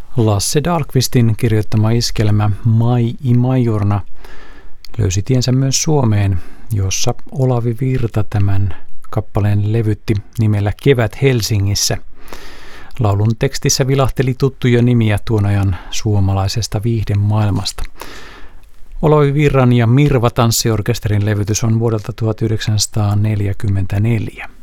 Lasse Dahlqvistin kirjoittama iskelmä Mai i Majorna löysi tiensä myös Suomeen, jossa Olavi Virta tämän kappaleen levytti nimellä Kevät Helsingissä. Laulun tekstissä vilahteli tuttuja nimiä tuon ajan suomalaisesta viihdemaailmasta. Olavi Virran ja Mirva tanssiorkesterin levytys on vuodelta 1944.